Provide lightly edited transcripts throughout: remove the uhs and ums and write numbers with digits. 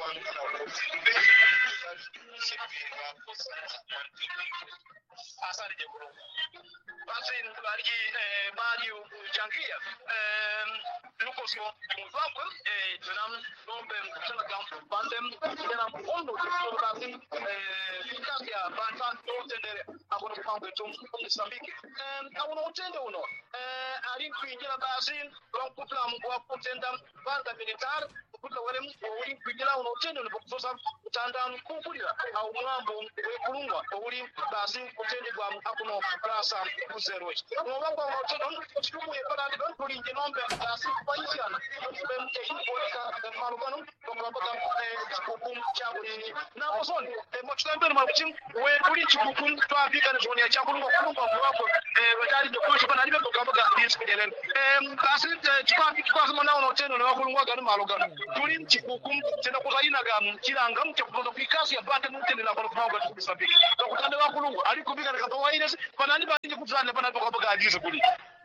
Asante Jebro. Basi ntubariki Mario Jankia. Lucas Muzako tunam nombe mkutana kwa bandem tena mkondo tunabaki kasi ya banta totendere akona kupanga Mozambique. Akona utende uno. Ali kuingia basi kwa mkutana kutenda banda militar kutla wale uri kuingia uno utende uno kusosa utanda kukulira au mwambo wekulungwa uri basi utende kwa akona klasa kuzero. Mwambo wa utende kuchumu yepana ndo kulinje nombe basi paishana bemte inboleka malugano kwa hukum chakuli na mosoni mochtembe mabuchim we kuli chukukum twafika zoni ya chakuli kwa mwako batali de kusho kana libe tokabaga dispedelen basi chikwa sama na utende na wakulungwa kana malugano tuli chikukum tena kuzaina ga kiranga mchakutoka pikasi ya bate mutende na kwa kwa kusabiki kutande wakulungwa alikubika na kawaida panani baadhi kutana pana tokabaga dispedelen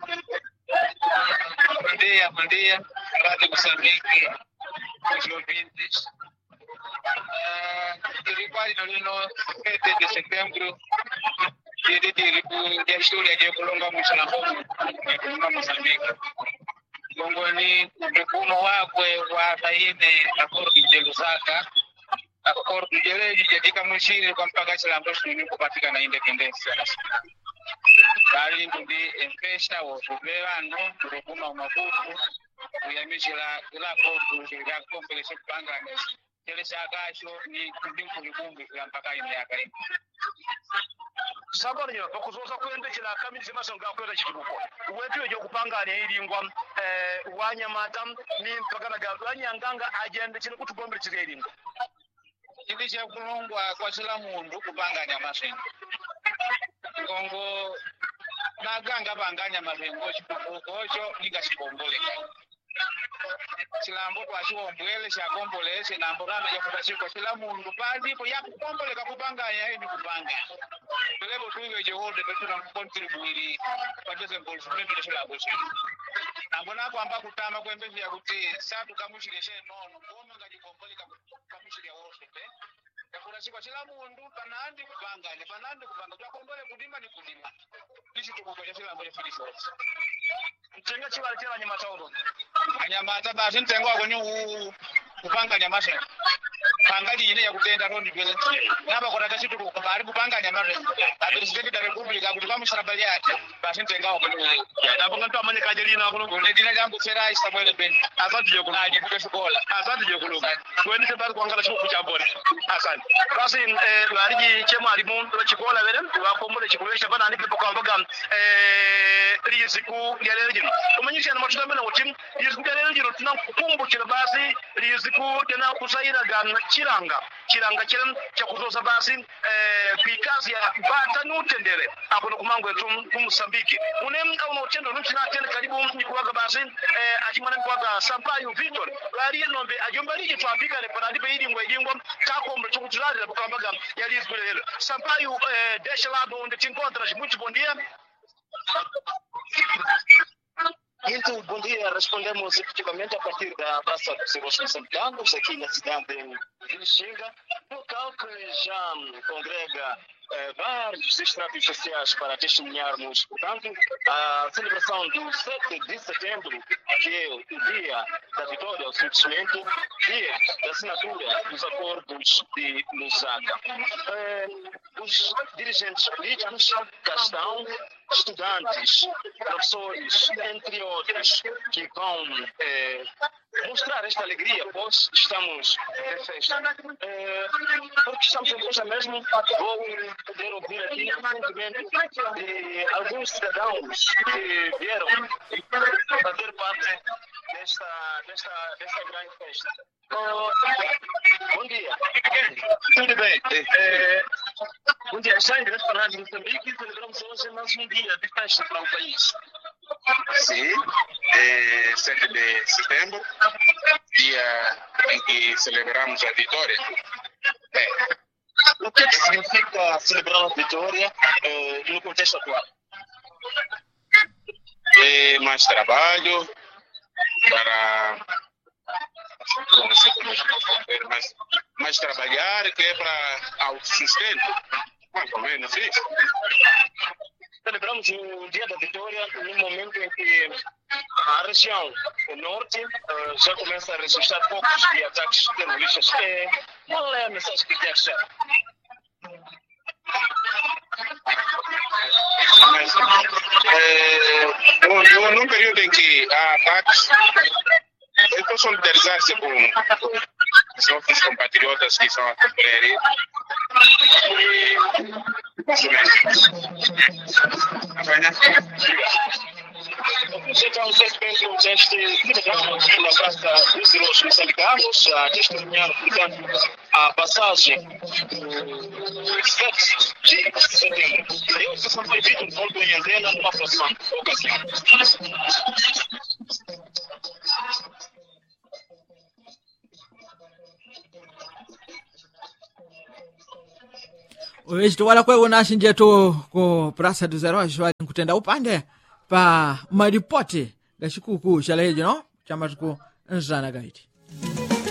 Bom dia, Rádio Moçambique, os ouvintes. No 7 de setembro, dia shule ya kulonga mchana Moçambique. Gongoni mfumo wakwe wa baine akordi de Lusaka, akordi de katika mwishiri kwa mpaka chilambo shuni kupatikana independence. Bali ndi empesha wa kubelano kurukuma mafuku kuyamishira ila kodu ya komplexe kupanga kile chakasho ni kudinku likumbi ya mpaka ine yakaini sabari yo bakuzoza kwende kila kamisi masonga kwenda chibuko wetu yo kupanga ne ilingwa wanyamata ni mpaka na gabanya nganga agenda kile kutugombere chirelingo ili cha kulongwa kwa kila mundu kupanga nyamaseni Kongo naganga banganya mabengo chipokocho ningashikombole chilambo twachiombwele chakombolese namborana yakutachiko chila mundu pandipo yakukomboleka kupanganya ni kupanga pelebo tuwe jehode betuna contribute kwa desenvolvement ya chilambo chetu nambona kwamba kutama kwembezi ya kuti satu kamushikeshe nono ngoma ngajikomboleka kamushike wose yakuna chiko chila mundu panandi kupanganya twakombole kudima ni kudima ichi tukukoja chilambo cha filishots mtenga chibali chela nyamata uno anyamata basi mtengo wako ni kupanga nyamata pangali ine ya kutenda rondi bele naba kona kashi tuku kubari kupanga nyamata president da republika kuti kamusharabali yake basi mtenga wako ni nabo ngantu amanye kajelina kuno ne dina jambo sera Samuel Ben asante je kuno aje kushikola asante je kuno kweni se bari kwangala chiku cha bone asante basi bariji chema alimu chikola bele wakombole chikulesha bana nipe kwa mbaga riziku ya leo umanyisha na matuta mena utim riziku ya leo tunakukumbukira basi riziku tena kusaira gana chiranga kiran cha kuzoza basi kwikazi ya bata nutendere akono kumango yetu kumusambiki unem au no tendo nutina tena karibu nikuwaga basi achimana nikuwaga Sampaio Victor bali nombe ajombalije twafika le panadi be idingwa idingwa takombe chukutulali la kambaga ya riziku lelo Sampaio deshalado onde tincontra muito bom dia. Então, bom dia. Respondemos efetivamente a partir da Praça dos Responsáveis aqui na cidade de Xinga, local que já congrega vários estratos sociais para testemunharmos, portanto, a celebração do 7 de setembro, que é o dia da vitória ao simplesmente, dia da assinatura dos acordos de Lusaka. Os dirigentes políticos cá estão, estudantes, professores, entre outros, que vão mostrar esta alegria, pois estamos em festa. Porque estamos em festa mesmo, vou poder ouvir aqui recentemente de alguns cidadãos que vieram fazer parte desta grande festa. Bom dia. Tudo bem? Bom dia. Já em direto para a Rádio Moçambique, celebramos hoje mais um dia de festa para o país. Sim, 7 de setembro, dia em que celebramos a vitória. O que significa celebrar a vitória no contexto atual? É mais trabalho para Mas trabalhar que é para autossustento, mais ou menos isso. Celebramos o Dia da Vitória no momento em que a região, o norte, já começa a registrar focos de ataques terroristas. Qual é a mensagem que quer deixar? Mas, num período em que há ataques, eu estou solidarizar-se com os nossos compatriotas que estão a sofrer. Mais ou menos. Então, vocês pensam que na Praça dos Heróis nos ligamos a testemunhar, portanto, a passagem do 7 de setembro. Eu, se sou proibido, volto em antena numa próxima ocasião. Wejitu wala kwe unashinje tu ku Praça dos Heróis wali nkutenda upande pa maripoti ga chikuku cha lejo no chama tuku nzana gaiti.